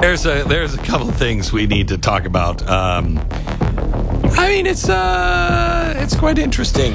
There's a couple of things we need to talk about. It's quite interesting.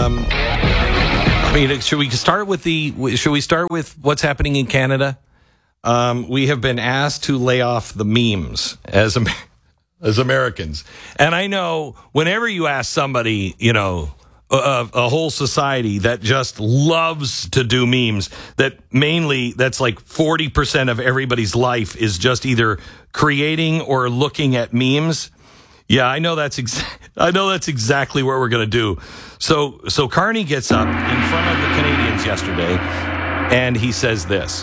Should we start with what's happening in Canada? We have been asked to lay off the memes as Americans. And I know whenever you ask somebody, a whole society that just loves to do memes, that's like 40% of everybody's life is just either creating or looking at memes. Yeah, I know that's exactly what we're going to do. So Carney gets up in front of the Canadians yesterday and he says this.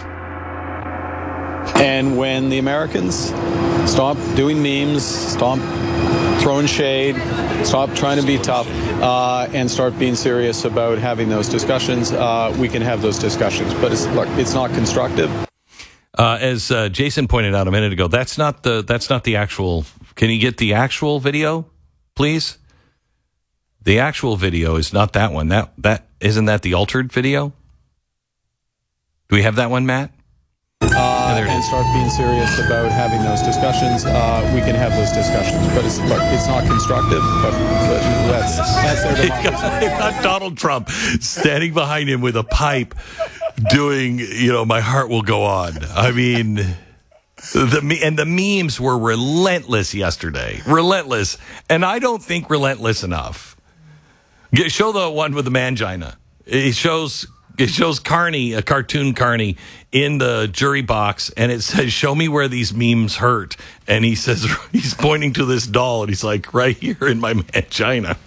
And when the Americans stop doing memes, stop throwing shade, stop trying to be tough, and start being serious about having those discussions, we can have those discussions. But it's not constructive. As Jason pointed out a minute ago, that's not the actual. Can you get the actual video, please? The actual video is not that one. That isn't that the altered video? Do we have that one, Matt? And start being serious about having those discussions. We can have those discussions, but it's not constructive. But that's their democracy. Got Donald Trump standing behind him with a pipe, doing "My Heart Will Go On." I mean, the memes were relentless yesterday, relentless, and I don't think relentless enough. Show the one with the mangina. It shows Carney, a cartoon Carney, in the jury box, and it says, "Show me where these memes hurt." And he says, he's pointing to this doll, and he's like, "Right here in my mangina."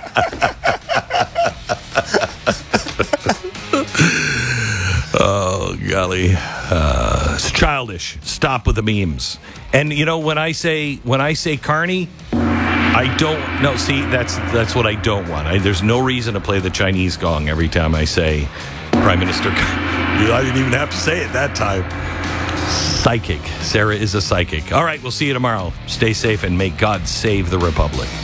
Oh, golly. It's childish. Stop with the memes. And, when I say Carney, I don't know. See, that's what I don't want. There's no reason to play the Chinese gong every time I say Prime Minister. I didn't even have to say it that time. Psychic. Sarah is a psychic. All right, we'll see you tomorrow. Stay safe and may God save the Republic.